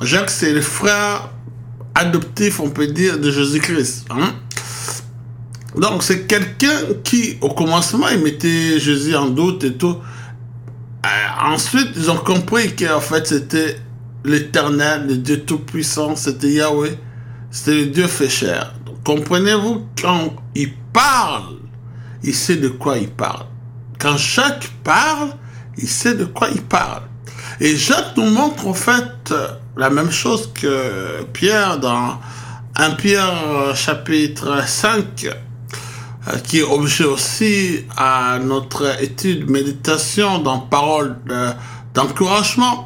Jacques, c'est le frère adoptif, on peut dire, de Jésus-Christ. Hein? Donc, c'est quelqu'un qui, au commencement, il mettait Jésus en doute et tout. Ensuite, ils ont compris qu'en fait, c'était l'Éternel, le Dieu Tout-Puissant, c'était Yahweh, c'était le Dieu fait chair. Donc, comprenez-vous, quand il parle, il sait de quoi il parle. Quand Jacques parle, il sait de quoi il parle. Et Jacques nous montre en fait la même chose que Pierre dans 1 Pierre chapitre 5, qui est objet aussi à notre étude, méditation dans parole d'encouragement.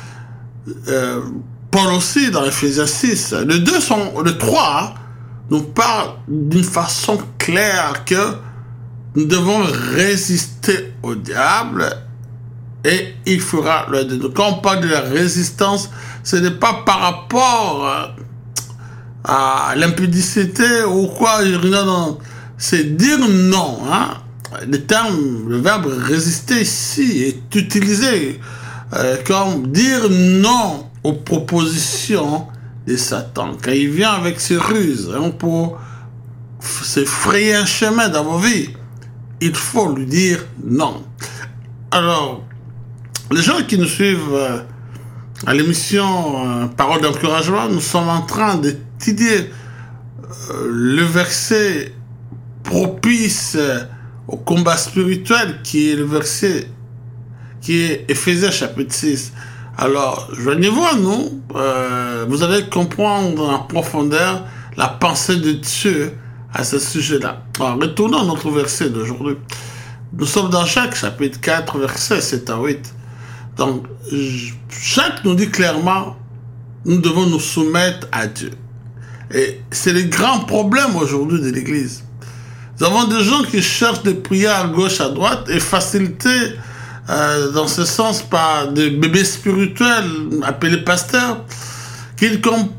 Paul aussi dans Ephésiens 6. Le 3 nous parle d'une façon claire que nous devons résister au diable et il fera le de nous. Quand on parle de la résistance, ce n'est pas par rapport à l'impudicité ou quoi. Non, non. C'est dire non. Hein? Le verbe résister ici est utilisé comme dire non aux propositions de Satan. Quand il vient avec ses ruses hein, pour se frayer un chemin dans vos vies, il faut lui dire non. Alors, les gens qui nous suivent à l'émission Parole d'encouragement, nous sommes en train d'étudier le verset propice au combat spirituel qui est le verset qui est Ephésiens chapitre 6. Alors, joignez-vous à nous, vous allez comprendre en profondeur la pensée de Dieu à ce sujet-là. Alors, retournons à notre verset d'aujourd'hui. Nous sommes dans Jacques chapitre 4, verset 7 à 8. Donc, Jacques nous dit clairement, nous devons nous soumettre à Dieu. Et c'est le grand problème aujourd'hui de l'Église. Nous avons des gens qui cherchent des prières à gauche, à droite, et facilités dans ce sens par des bébés spirituels appelés pasteurs, qui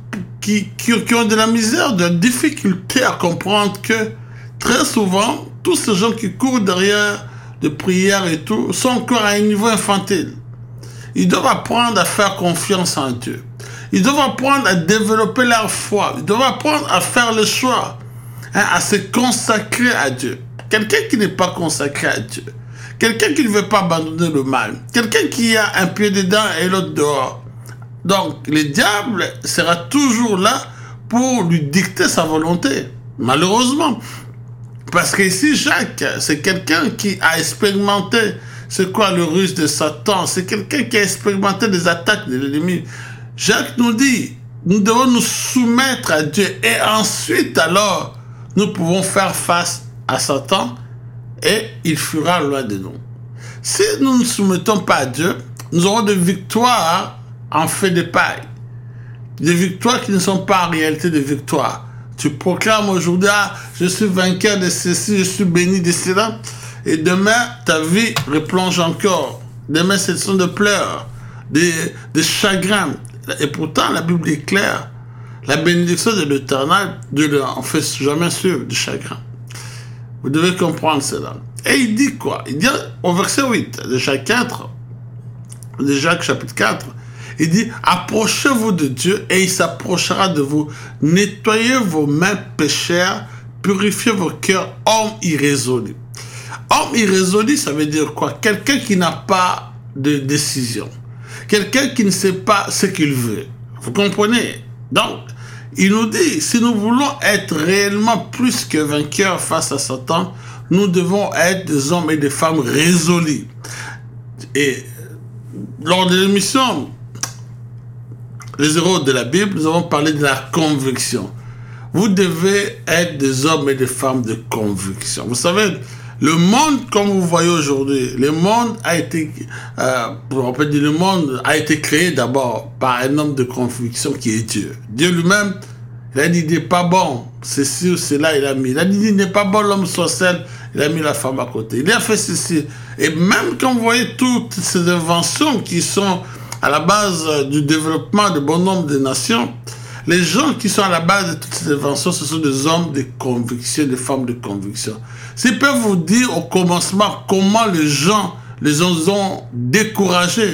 ont de la misère, de la difficulté à comprendre que très souvent, tous ces gens qui courent derrière des prières et tout, sont encore à un niveau infantile. Ils doivent apprendre à faire confiance en Dieu. Ils doivent apprendre à développer leur foi. Ils doivent apprendre à faire le choix, à se consacrer à Dieu. Quelqu'un qui n'est pas consacré à Dieu, quelqu'un qui ne veut pas abandonner le mal, quelqu'un qui a un pied dedans et l'autre dehors. Donc, le diable sera toujours là pour lui dicter sa volonté, malheureusement. Parce que ici, Jacques, c'est quelqu'un qui a expérimenté c'est quoi le ruse de Satan. C'est quelqu'un qui a expérimenté des attaques de l'ennemi. Jacques nous dit, nous devons nous soumettre à Dieu et ensuite alors, nous pouvons faire face à Satan et il fuira loin de nous. Si nous ne nous soumettons pas à Dieu, nous aurons des victoires en fait de paille. Des victoires qui ne sont pas en réalité des victoires. Tu proclames aujourd'hui, je suis vainqueur de ceci, je suis béni de cela. Et demain, ta vie replonge encore. Demain, ce sont des pleurs, des chagrins. Et pourtant, la Bible est claire. La bénédiction de l'Éternel, Dieu ne en fait jamais suivre du chagrin. Vous devez comprendre cela. Et il dit quoi? Il dit au verset 8 de Jacques 4, de Jacques chapitre 4, il dit, approchez-vous de Dieu et il s'approchera de vous. Nettoyez vos mains pécheurs, purifiez vos cœurs, hommes irrésolus. Homme irrésolu, ça veut dire quoi? Quelqu'un qui n'a pas de décision. Quelqu'un qui ne sait pas ce qu'il veut. Vous comprenez? Donc, il nous dit, si nous voulons être réellement plus que vainqueurs face à Satan, nous devons être des hommes et des femmes résolus. Et lors de l'émission Les héros de la Bible, nous avons parlé de la conviction. Vous devez être des hommes et des femmes de conviction. Vous savez, le monde, comme vous voyez aujourd'hui, le monde a été, on peut dire, le monde a été créé d'abord par un homme de conviction qui est Dieu. Dieu lui-même, il a dit, il n'est pas bon, ceci ou cela, il a mis. Il a dit, il n'est pas bon l'homme soit seul, il a mis la femme à côté. Il a fait ceci. Et même quand vous voyez toutes ces inventions qui sont à la base du développement de bon nombre de nations, les gens qui sont à la base de toutes ces inventions, ce sont des hommes de conviction, des femmes de conviction. S'ils peuvent vous dire au commencement comment les gens les ont découragés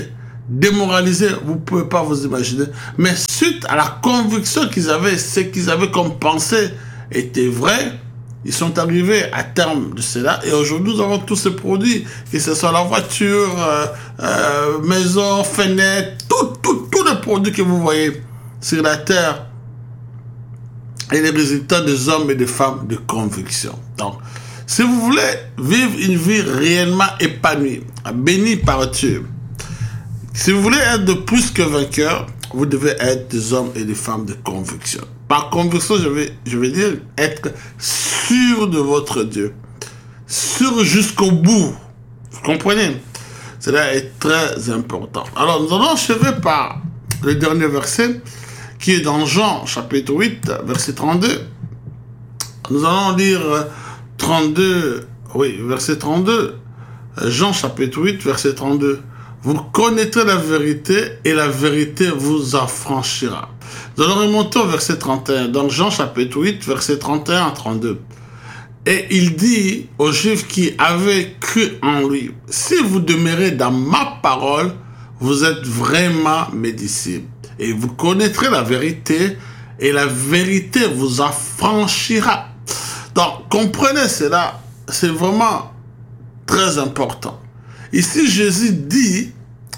démoralisés, vous ne pouvez pas vous imaginer. Mais suite à la conviction qu'ils avaient, ce qu'ils avaient comme pensée était vrai, ils sont arrivés à terme de cela. Et aujourd'hui, nous avons tous ces produits, que ce soit la voiture, maison, fenêtre, tous les produits que vous voyez sur la terre et les résultats des hommes et des femmes de conviction. Donc, si vous voulez vivre une vie réellement épanouie, bénie par Dieu, si vous voulez être de plus que vainqueur, vous devez être des hommes et des femmes de conviction. Par conviction, je vais dire être sûr de votre Dieu. Sûr jusqu'au bout. Vous comprenez? Cela est très important. Alors, nous allons achever par le dernier verset qui est dans Jean, chapitre 8, verset 32. Nous allons lire 32, oui, verset 32. Jean, chapitre 8, verset 32. Vous connaîtrez la vérité et la vérité vous affranchira. Nous allons remonter au verset 31, dans Jean chapitre 8, verset 31 à 32. Et il dit aux Juifs qui avaient cru en lui, si vous demeurez dans ma parole, vous êtes vraiment mes disciples. Et vous connaîtrez la vérité et la vérité vous affranchira. Donc, comprenez cela, c'est vraiment très important. Ici, Jésus dit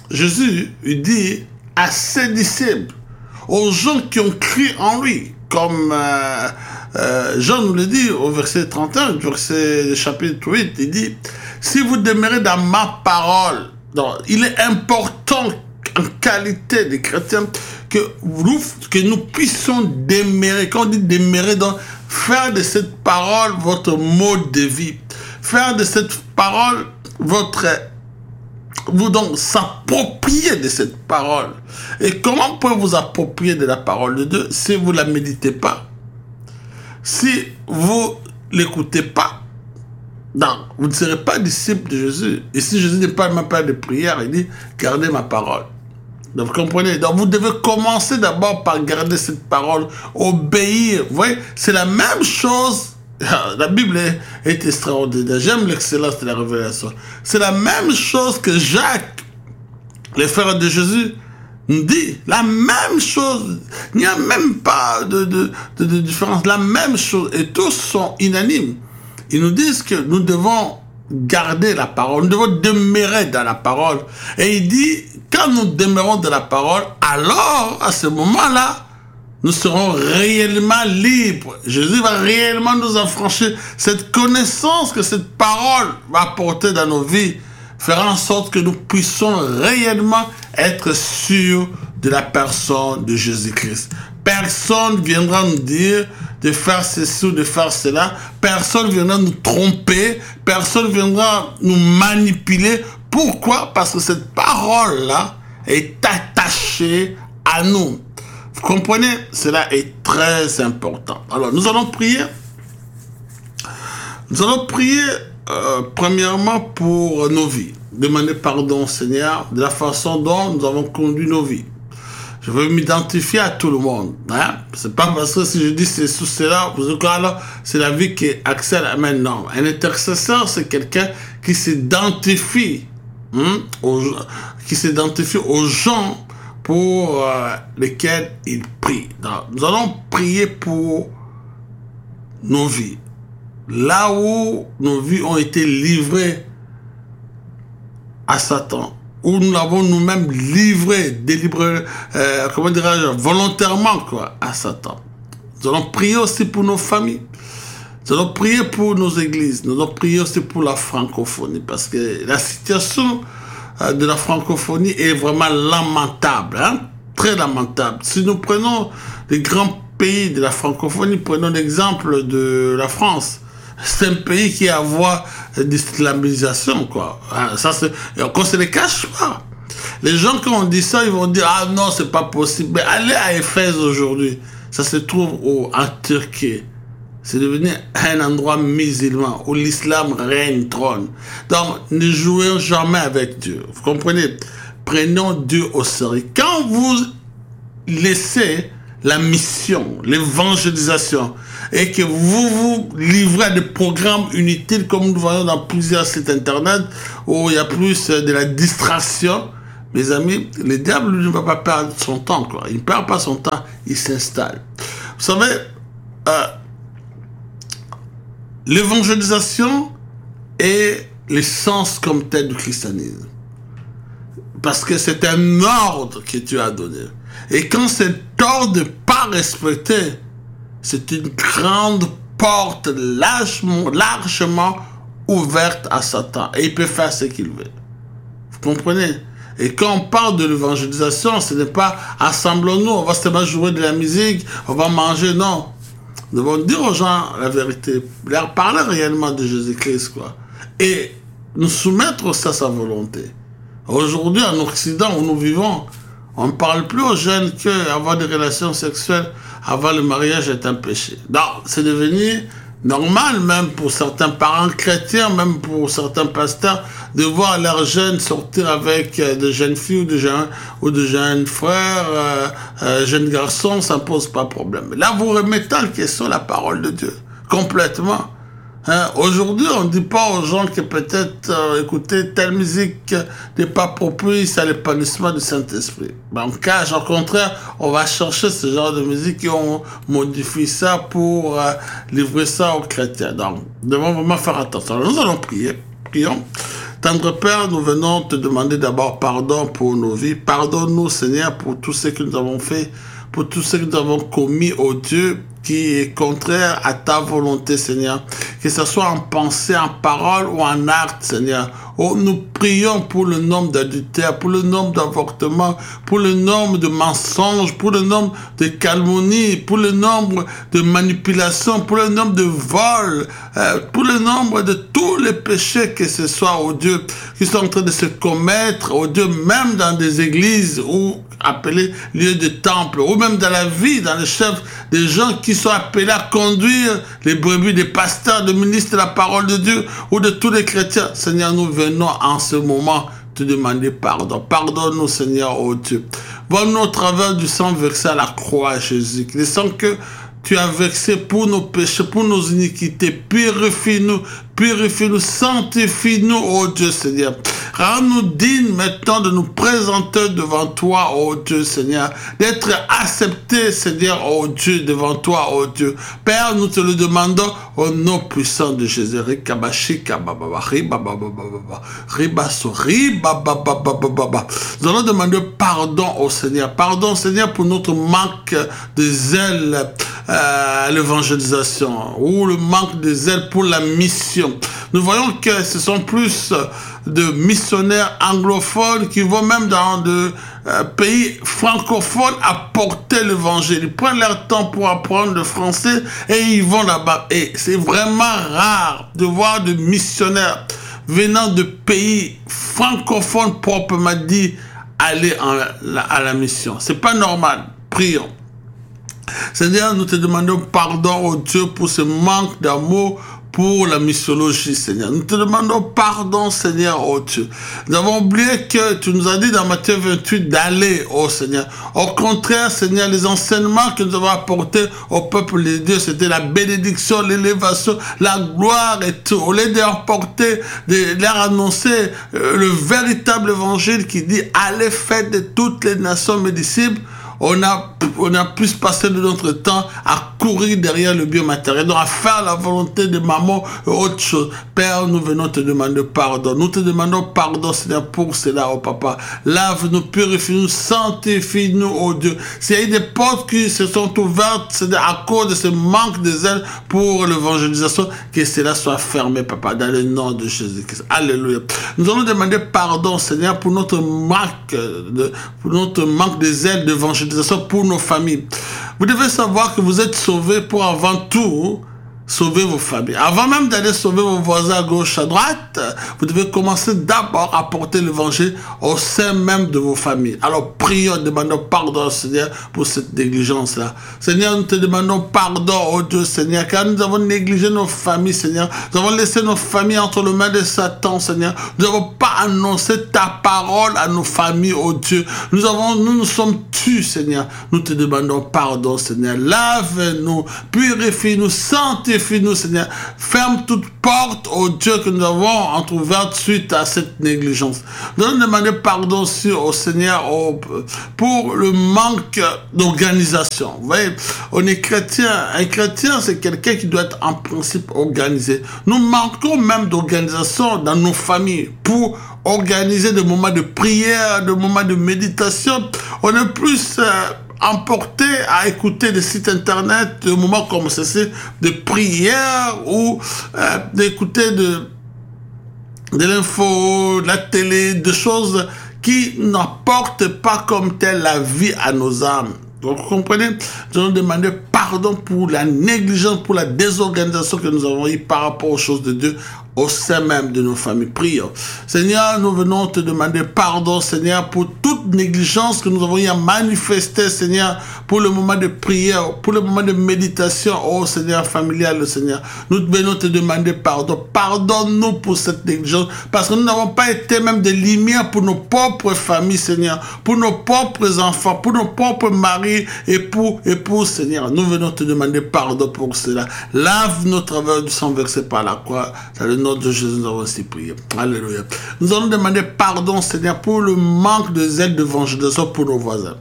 à ses disciples, aux gens qui ont cru en lui, comme Jean nous le dit au verset 31, verset chapitre 8, il dit, si vous demeurez dans ma parole, donc, il est important en qualité de chrétiens que nous puissions demeurer, quand on dit demeurer, donc faire de cette parole votre mode de vie, faire de cette parole vous donc s'approprier de cette parole. Et comment pouvez-vous vous approprier de la parole de Dieu si vous ne la méditez pas? Si vous ne l'écoutez pas, donc vous ne serez pas disciple de Jésus. Et si Jésus n'est pas même pas de prière, il dit gardez ma parole. Donc vous comprenez? Donc vous devez commencer d'abord par garder cette parole, obéir. Vous voyez, c'est la même chose. La Bible est extraordinaire. J'aime l'excellence de la révélation. C'est la même chose que Jacques, le frère de Jésus, nous dit. La même chose. Il n'y a même pas de différence. La même chose. Et tous sont unanimes. Ils nous disent que nous devons garder la parole. Nous devons demeurer dans la parole. Et il dit, quand nous demeurons dans la parole, alors, à ce moment-là, nous serons réellement libres. Jésus va réellement nous affranchir. Cette connaissance que cette parole va apporter dans nos vies fera en sorte que nous puissions réellement être sûrs de la personne de Jésus-Christ. Personne viendra nous dire de faire ceci ou de faire cela. Personne viendra nous tromper. Personne viendra nous manipuler. Pourquoi? Parce que cette parole-là est attachée à nous. Vous comprenez? Cela est très important. Alors, nous allons prier. Nous allons prier premièrement pour nos vies. Demander pardon, Seigneur, de la façon dont nous avons conduit nos vies. Je veux m'identifier à tout le monde. Hein? C'est pas parce que si je dis c'est sous cela, vous dites alors c'est la vie qui accède à maintenant. Un intercesseur, c'est quelqu'un qui s'identifie, aux gens pour lesquels il prie. Donc, nous allons prier pour nos vies. Là où nos vies ont été livrées à Satan, où nous l'avons nous-mêmes livré, délivré, volontairement à Satan. Nous allons prier aussi pour nos familles. Nous allons prier pour nos églises. Nous allons prier aussi pour la francophonie, parce que la situation de la francophonie est vraiment lamentable, hein? Très lamentable. Si nous prenons les grands pays de la francophonie, prenons l'exemple de la France. C'est un pays qui a à voie d'islamisation, quoi. Ça, qu'on se les cache pas. Les gens, quand on dit ça, ils vont dire, ah non, c'est pas possible. Mais allez à Éphèse aujourd'hui. Ça se trouve en Turquie. C'est devenu un endroit musulman où l'islam règne, trône. Donc, ne jouez jamais avec Dieu. Vous comprenez? Prenons Dieu au sérieux. Quand vous laissez la mission, l'évangélisation, et que vous vous livrez à des programmes inutiles, comme nous voyons dans plusieurs sites internet, où il y a plus de la distraction, Mes amis, le diable, lui, ne va pas perdre son temps, quoi. Il ne perd pas son temps, il s'installe. Vous savez, l'évangélisation est l'essence comme tel du christianisme. Parce que c'est un ordre que tu as donné. Et quand cet ordre n'est pas respecté, c'est une grande porte largement ouverte à Satan. Et il peut faire ce qu'il veut. Vous comprenez? Et quand on parle de l'évangélisation, ce n'est pas assemblons-nous, on va seulement jouer de la musique, on va manger, non. Nous devons dire aux gens la vérité, leur parler réellement de Jésus-Christ, quoi. Et nous soumettre aussi à sa volonté. Aujourd'hui, en Occident, où nous vivons, on ne parle plus aux jeunes qu'avoir des relations sexuelles avant le mariage est un péché. Non, c'est devenu normal, même pour certains parents chrétiens, même pour certains pasteurs, de voir leurs jeunes sortir avec de jeunes filles ou de jeunes frères, jeunes garçons, ça ne pose pas de problème. Là, vous remettez en question la parole de Dieu, complètement. Aujourd'hui, on ne dit pas aux gens que peut-être écouter telle musique n'est pas propice à l'épanouissement du Saint-Esprit. En cas, au contraire, on va chercher ce genre de musique et on modifie ça pour livrer ça aux chrétiens. Donc, nous devons vraiment faire attention. Alors, nous allons prier. Prions. Tendre Père, nous venons te demander d'abord pardon pour nos vies. Pardonne-nous, Seigneur, pour tout ce que nous avons fait, pour tout ce que nous avons commis, ô Dieu, qui est contraire à ta volonté, Seigneur. Que ce soit en pensée, en parole ou en acte, Seigneur. Oh, nous prions pour le nombre d'adultères, pour le nombre d'avortements, pour le nombre de mensonges, pour le nombre de calomnies, pour le nombre de manipulations, pour le nombre de vols, pour le nombre de tous les péchés que ce soit, oh Dieu, qui sont en train de se commettre, oh Dieu, même dans des églises ou appelés lieux de temple, ou même dans la vie, dans les chefs, des gens qui sont appelés à conduire les brebis des pasteurs, des ministres de la parole de Dieu, ou de tous les chrétiens. Seigneur, nous venons en ce moment te demander pardon. Pardonne-nous, Seigneur, oh Dieu. Vois-nous au travers du sang versé à la croix, Jésus. Le sang que tu as versé pour nos péchés, pour nos iniquités. Purifie-nous, sanctifie-nous, oh Dieu Seigneur. Rends-nous dignes maintenant de nous présenter devant toi, oh Dieu Seigneur. D'être acceptés, Seigneur, oh Dieu, devant toi, oh Dieu. Père, nous te le demandons au nom puissant de Jésus. Nous allons demander pardon au Seigneur. Pardon, Seigneur, pour notre manque de zèle à l'évangélisation ou le manque de zèle pour la mission. Nous voyons que ce sont plus de missionnaires anglophones qui vont même dans de pays francophones apporter l'évangile. Ils prennent leur temps pour apprendre le français et ils vont là-bas. Et c'est vraiment rare de voir de missionnaires venant de pays francophones proprement dit aller à la mission. C'est pas normal. Prions. Seigneur, nous te demandons pardon, oh Dieu, pour ce manque d'amour pour la missiologie, Seigneur. Nous te demandons pardon, Seigneur, oh Dieu. Nous avons oublié que tu nous as dit dans Matthieu 28 d'aller, oh Seigneur. Au contraire, Seigneur, les enseignements que nous avons apportés au peuple de Dieu, c'était la bénédiction, l'élévation, la gloire et tout. Au lieu de leur porter, de leur annoncer le véritable évangile qui dit allez faire de toutes les nations mes disciples, on a plus passé de notre temps à courir derrière le biomatériel, donc à faire la volonté de maman et autre chose. Père, nous venons te demander pardon. Nous te demandons pardon, Seigneur, pour cela, oh Papa. Lave-nous, purifie-nous, sanctifie-nous, oh Dieu. S'il y a des portes qui se sont ouvertes, c'est à cause de ce manque de zèle pour l'évangélisation, que cela soit fermé, Papa, dans le nom de Jésus-Christ. Alléluia. Nous allons demander pardon, Seigneur, pour notre manque de zèle d'évangélisation pour nos familles. Vous devez savoir que vous êtes sauvés pour avant tout sauver vos familles. Avant même d'aller sauver vos voisins à gauche, à droite, vous devez commencer d'abord à porter l'évangile au sein même de vos familles. Alors prions, demandons pardon, Seigneur, pour cette négligence-là. Seigneur, nous te demandons pardon, oh Dieu, Seigneur, car nous avons négligé nos familles, Seigneur. Nous avons laissé nos familles entre les mains de Satan, Seigneur. Nous n'avons pas annoncé ta parole à nos familles, oh Dieu. Nous nous sommes tus, Seigneur. Nous te demandons pardon, Seigneur. Lave-nous, purifie-nous, sanctifie purifie-nous, Seigneur. Ferme toute porte, oh Dieu, que nous avons entrouverte suite à cette négligence. Nous allons demander pardon aussi au Seigneur pour le manque d'organisation. Vous voyez, on est chrétien. Un chrétien, c'est quelqu'un qui doit être en principe organisé. Nous manquons même d'organisation dans nos familles pour organiser des moments de prière, des moments de méditation. On est plus emporté à écouter des sites internet, des moments comme ceci, de prière ou d'écouter de l'info, de la télé, des choses qui n'apportent pas comme telle la vie à nos âmes. Donc, vous comprenez? Nous allons demander pardon pour la négligence, pour la désorganisation que nous avons eue par rapport aux choses de Dieu au sein même de nos familles. Prions. Seigneur, nous venons te demander pardon, Seigneur, pour toute négligence que nous avons eu à manifester, Seigneur, pour le moment de prière, pour le moment de méditation, oh Seigneur, familial, Seigneur. Nous venons te demander pardon. Pardonne-nous pour cette négligence, parce que nous n'avons pas été même des lumières pour nos propres familles, Seigneur, pour nos propres enfants, pour nos propres maris, époux, Seigneur. Nous venons te demander pardon pour cela. Lave nos travers du sang versé par la croix. Dans le nom de Jésus, nous avons ainsi prié. Alléluia. Nous allons demander pardon, Seigneur, pour le manque de zèle d'évangélisation pour nos voisins.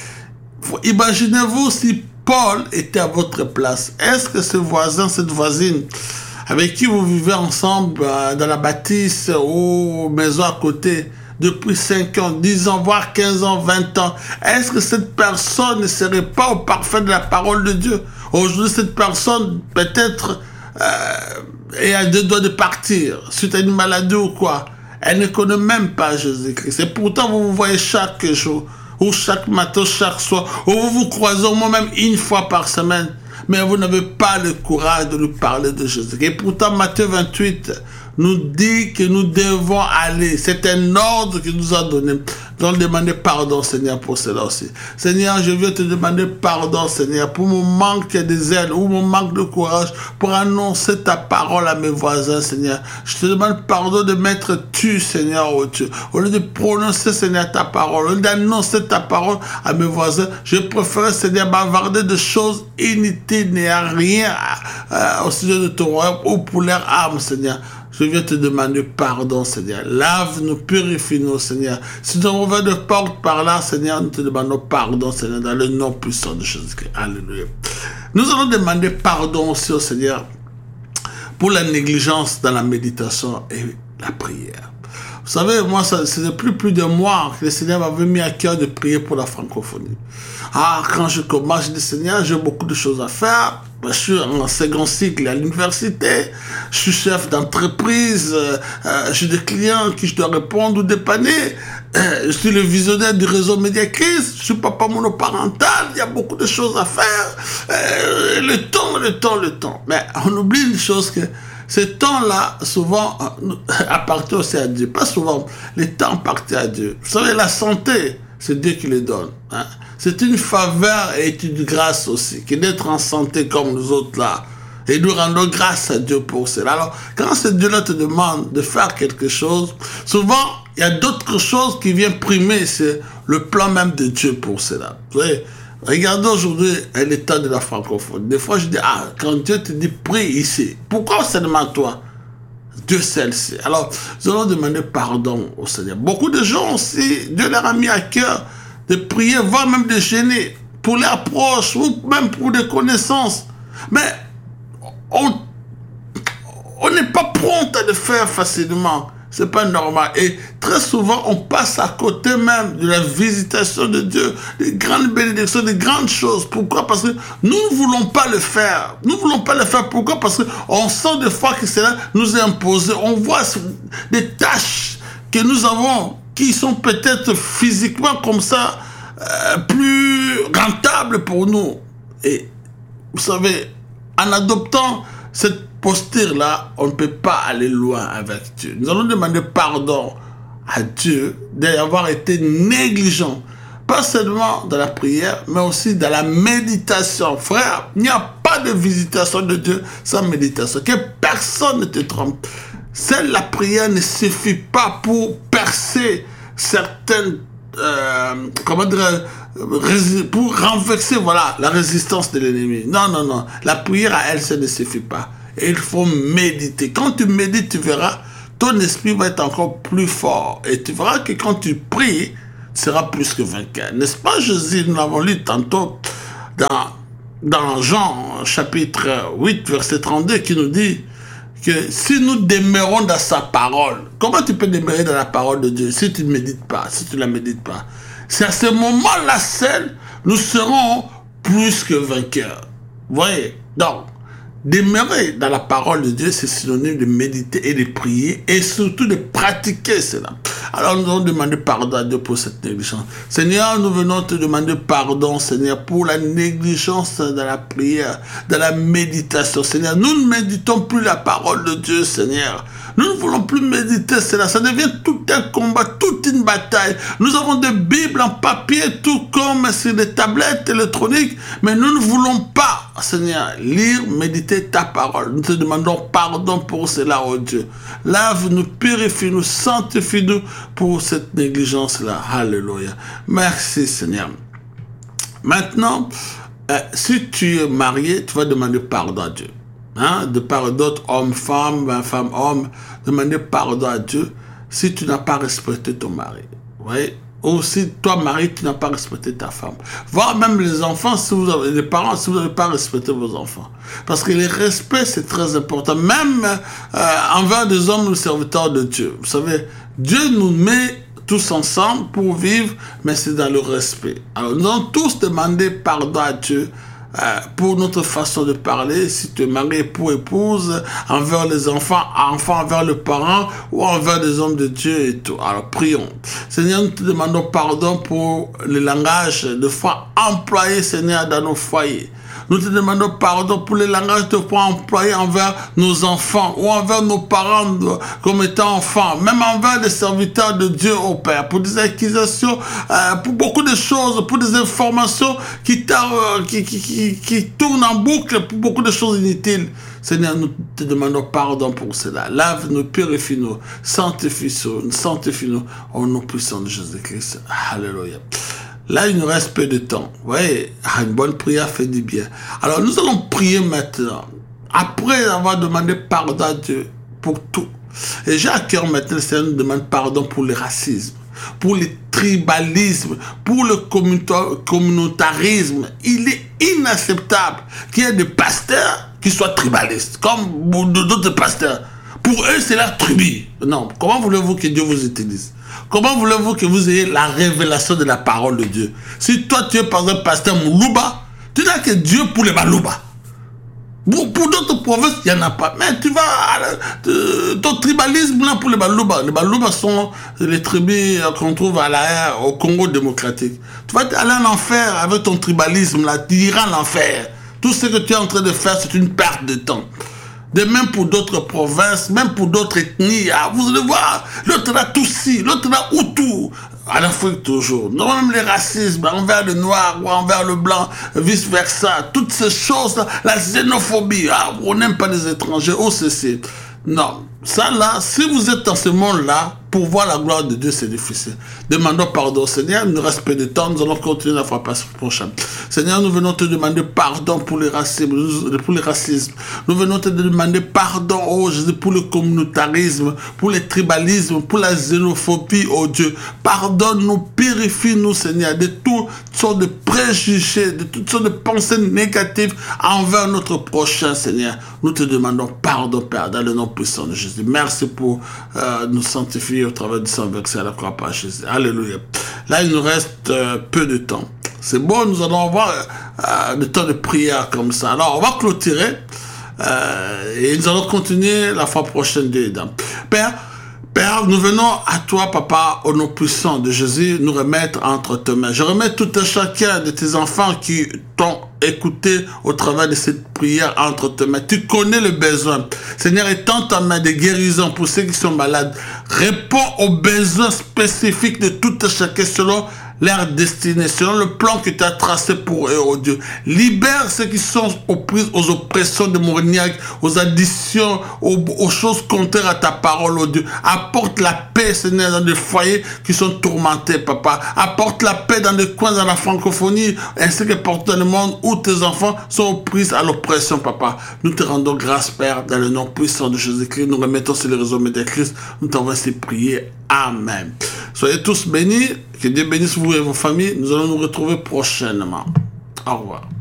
Imaginez-vous si Paul était à votre place. Est-ce que ce voisin, cette voisine, avec qui vous vivez ensemble dans la bâtisse ou maison à côté, depuis 5 ans, 10 ans, voire 15 ans, 20 ans, est-ce que cette personne ne serait pas au parfait de la parole de Dieu? Aujourd'hui, cette personne, peut-être, est à 2 doigts de partir, suite à une maladie ou quoi. Elle ne connaît même pas Jésus-Christ. Et pourtant, vous vous voyez chaque jour, ou chaque matin, chaque soir, ou vous vous croisez au moins même une fois par semaine, mais vous n'avez pas le courage de lui parler de Jésus-Christ. Et pourtant, Matthieu 28 nous dit que nous devons aller. C'est un ordre qu'il nous a donné. Nous allons demander pardon, Seigneur, pour cela aussi. Seigneur, je veux te demander pardon, Seigneur, pour mon manque de zèle ou mon manque de courage pour annoncer ta parole à mes voisins, Seigneur. Je te demande pardon de mettre tu, Seigneur, au Dieu. Au lieu de prononcer, Seigneur, ta parole, au lieu d'annoncer ta parole à mes voisins, je préfère, Seigneur, bavarder de choses inutiles, n'y a rien au sujet de ton royaume ou pour leur âme, Seigneur. Je viens te demander pardon, Seigneur. Lave-nous, purifie-nous, Seigneur. Si nous avons ouvert de porte par là, Seigneur, nous te demandons pardon, Seigneur, dans le nom puissant de Jésus-Christ. Alléluia. Nous allons demander pardon aussi au Seigneur pour la négligence dans la méditation et la prière. Vous savez, moi, c'est depuis plus de mois que le Seigneur m'avait mis à cœur de prier pour la francophonie. Ah, quand je commence, je dis, Seigneur, j'ai beaucoup de choses à faire. Je suis en second cycle à l'université, je suis chef d'entreprise, j'ai des clients qui je dois répondre ou dépanner, je suis le visionnaire du réseau Mediacris, je suis papa monoparental, il y a beaucoup de choses à faire, le temps. Mais on oublie une chose que ce temps-là, souvent, appartient aussi à Dieu. Pas souvent, le temps appartient à Dieu. Vous savez, la santé, c'est Dieu qui le donne. Hein? C'est une faveur et une grâce aussi, que d'être en santé comme nous autres là. Et nous rendons grâce à Dieu pour cela. Alors, quand ce Dieu-là te demande de faire quelque chose, souvent, il y a d'autres choses qui viennent primer. C'est le plan même de Dieu pour cela. Vous voyez, regardez aujourd'hui l'état de la francophonie. Des fois, je dis, quand Dieu te dit, prie ici, pourquoi seulement toi? Dieu seul sait. Alors, nous allons demander pardon au Seigneur. Beaucoup de gens aussi, Dieu leur a mis à cœur de prier, voire même de gêner, pour leurs proches, ou même pour des connaissances. Mais on n'est pas prompt à le faire facilement. C'est pas normal. Et très souvent, on passe à côté même de la visitation de Dieu, des grandes bénédictions, des grandes choses. Pourquoi? Parce que nous ne voulons pas le faire. Nous ne voulons pas le faire. Pourquoi? Parce qu'on sent des fois que cela nous est imposé. On voit des tâches que nous avons qui sont peut-être physiquement comme ça plus rentables pour nous. Et vous savez, en adoptant cette posture-là, on ne peut pas aller loin avec Dieu. Nous allons demander pardon à Dieu d'avoir été négligent, pas seulement dans la prière, mais aussi dans la méditation. Frère, il n'y a pas de visitation de Dieu sans méditation. Que personne ne te trompe. Seule la prière ne suffit pas pour percer certaines comment dire, pour renverser, voilà, la résistance de l'ennemi. Non, non, non. La prière à elle, ça ne suffit pas. Et il faut méditer. Quand tu médites, tu verras, ton esprit va être encore plus fort. Et tu verras que quand tu pries, tu seras plus que vainqueur. N'est-ce pas, Jésus? Nous l'avons lu tantôt dans Jean, chapitre 8, verset 32, qui nous dit que si nous demeurons dans sa parole, comment tu peux demeurer dans la parole de Dieu si tu ne médites pas, si tu ne la médites pas? C'est à ce moment-là seul, nous serons plus que vainqueurs. Vous voyez? Donc, demeurer dans la parole de Dieu, c'est synonyme de méditer et de prier et surtout de pratiquer cela. Alors nous allons demander pardon à Dieu pour cette négligence. Seigneur, nous venons te demander pardon, Seigneur, pour la négligence dans la prière, dans la méditation. Seigneur, nous ne méditons plus la parole de Dieu, Seigneur. Nous ne voulons plus méditer cela. Ça devient tout un combat, toute une bataille. Nous avons des Bibles en papier, tout comme sur des tablettes électroniques, mais nous ne voulons pas, Seigneur, lire, méditer ta parole. Nous te demandons pardon pour cela, oh Dieu. Lave-nous, purifie-nous, sanctifie-nous pour cette négligence-là. Alléluia. Merci, Seigneur. Maintenant, si tu es marié, tu vas demander pardon à Dieu. Hein, de part d'autres, hommes, femmes, femmes, hommes, demander pardon à Dieu si tu n'as pas respecté ton mari. Oui. Ou si toi, mari, tu n'as pas respecté ta femme. Voire même les enfants, si vous avez, les parents, si vous n'avez pas respecté vos enfants. Parce que le respect, c'est très important. Même envers des hommes ou serviteurs de Dieu. Vous savez, Dieu nous met tous ensemble pour vivre, mais c'est dans le respect. Alors, nous allons tous demander pardon à Dieu pour notre façon de parler, si tu es marié pour épouse, envers les enfants, envers les parents, ou envers des hommes de Dieu et tout. Alors prions. Seigneur, nous te demandons pardon pour le langage de foi employé, Seigneur, dans nos foyers. Nous te demandons pardon pour les langages de foi employés envers nos enfants ou envers nos parents comme étant enfants, même envers les serviteurs de Dieu au Père, pour des accusations, pour beaucoup de choses, pour des informations qui tournent en boucle, pour beaucoup de choses inutiles. Seigneur, nous te demandons pardon pour cela. Lave-nous, purifie-nous, sanctifie-nous au nom puissant de Jésus-Christ. Alléluia. Là, il nous reste peu de temps. Vous voyez, une bonne prière fait du bien. Alors, nous allons prier maintenant. Après avoir demandé pardon à Dieu pour tout. Et j'ai à cœur maintenant, le Seigneur nous demande pardon pour le racisme, pour le tribalisme, pour le communautarisme. Il est inacceptable qu'il y ait des pasteurs qui soient tribalistes, comme d'autres pasteurs. Pour eux, c'est la tribu. Non, comment voulez-vous que Dieu vous utilise? Comment voulez-vous que vous ayez la révélation de la parole de Dieu? Si toi, tu es par exemple pasteur Moulouba, tu n'as que Dieu pour les Balouba. Pour d'autres provinces, il n'y en a pas. Mais tu vas, ton tribalisme là pour les Balouba. Les Balouba sont les tribus qu'on trouve au Congo démocratique. Tu vas aller en enfer avec ton tribalisme là, tu iras en enfer. Tout ce que tu es en train de faire, c'est une perte de temps. De même pour d'autres provinces, même pour d'autres ethnies. Ah, vous allez voir, l'autre là Tutsi, l'autre là Hutu. En Afrique toujours. Non, même les racismes envers le noir ou envers le blanc, vice versa. Toutes ces choses-là, la xénophobie. Ah, on n'aime pas les étrangers, oh ceci. Non, ça là, si vous êtes dans ce monde-là, pour voir la gloire de Dieu, c'est difficile. Demandons pardon, Seigneur, nous reste peu de temps, nous allons continuer la fois prochaine. Seigneur, nous venons te demander pardon pour les racismes, Nous venons te demander pardon, oh Jésus, pour le communautarisme, pour le tribalisme, pour la xénophobie, oh Dieu. Pardonne-nous, purifie-nous, Seigneur, de toutes sortes de préjugés, de toutes sortes de pensées négatives envers notre prochain, Seigneur. Nous te demandons pardon, Père, dans le nom puissant de Jésus. Merci pour nous sanctifier au travers du sang versé à la croix par Jésus. Alléluia. Là, il nous reste peu de temps. C'est bon, nous allons avoir le temps de prière comme ça. Alors, on va clôturer et nous allons continuer la fois prochaine. Père, nous venons à toi, Papa, au nom puissant de Jésus, nous remettre entre tes mains. Je remets tout un chacun de tes enfants qui t'ont écouté au travers de cette prière entre tes mains. Tu connais le besoin. Seigneur, étends ta main de guérison pour ceux qui sont malades. Réponds aux besoins spécifiques de tout un chacun selon leur destinée, selon le plan que tu as tracé pour eux, oh Dieu. Libère ceux qui sont aux prises, aux oppressions démoniaques, aux additions, aux choses contraires à ta parole, oh Dieu. Apporte la paix, Seigneur, dans des foyers qui sont tourmentés, Papa. Apporte la paix dans des coins de la francophonie, ainsi que partout dans le monde où tes enfants sont aux prises à l'oppression, Papa. Nous te rendons grâce, Père, dans le nom puissant de Jésus-Christ. Nous remettons sur les réseaux médias Christ. Nous t'envoyons ces prières. Amen. Soyez tous bénis. Que Dieu bénisse vous et vos familles. Nous allons nous retrouver prochainement. Au revoir.